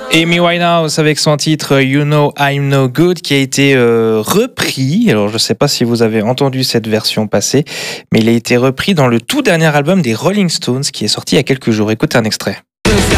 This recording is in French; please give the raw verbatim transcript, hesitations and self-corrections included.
Amy Winehouse avec son titre You Know I'm No Good qui a été euh, repris. Alors je ne sais pas si vous avez entendu cette version passer, mais il a été repris dans le tout dernier album des Rolling Stones qui est sorti il y a quelques jours. Écoutez un extrait.